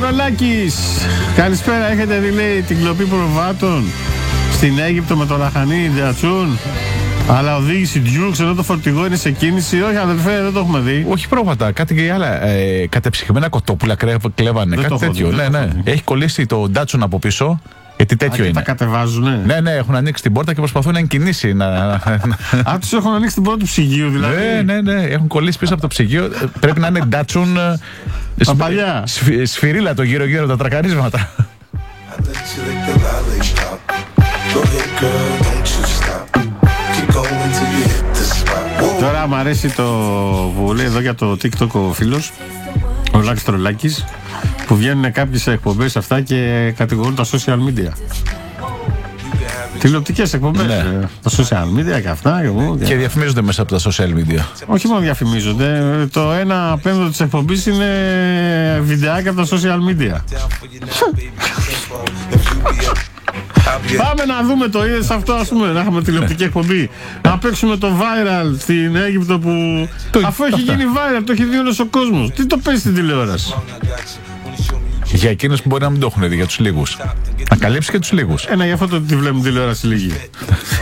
Τρολάκης, καλησπέρα. Έχετε δει, λέει, την κλοπή προβάτων στην Αίγυπτο με το λαχανί Ντατσούν? Αλλά οδήγηση Dukes ενώ το φορτηγό είναι σε κίνηση. Όχι, αδελφέ, δεν το έχουμε δει. Όχι πρόβατα, κάτι και άλλα. Κατεψυγμένα κοτόπουλα κλέβανε. Κάτι τέτοιο. Ναι. Έχει κολλήσει το Datsun από πίσω. Γιατί τέτοιο είναι. Τα κατεβάζουνε. Ναι, έχουν ανοίξει την πόρτα και προσπαθούν να εγκινήσει. Α, τους έχουν ανοίξει την πόρτα του ψυγείου, δηλαδή. Ναι. Έχουν κολλήσει πίσω από το ψυγείο. Πρέπει να είναι Datsun. Παλιά. Σφυρίλα το γύρω-γύρω τα τρακαρίσματα. Τώρα μου αρέσει το που λέει εδώ για το TikTok ο φίλος, ο Λάκης Τρολάκης, που βγαίνουν κάποιες εκπομπές αυτά και κατηγορούν τα social media. Τηλεοπτικές εκπομπές, ναι. Τα social media και αυτά και διαφημίζονται μέσα από τα social media. Όχι μόνο διαφημίζονται, το 1/5 της εκπομπής είναι βιντεάκια από τα social media. Πάμε να δούμε το είδες αυτό, ας πούμε, να έχουμε τηλεοπτική εκπομπή. Να παίξουμε το viral στην Αίγυπτο που αφού έχει γίνει viral, το έχει δει όλος ο κόσμος. Τι το παίζει στην τηλεόραση? Για εκείνους που μπορεί να μην το έχουν δει, για τους λίγους. Να καλύψει και τους λίγους. Γι' αυτό το τη βλέπουν τηλεόραση λίγοι.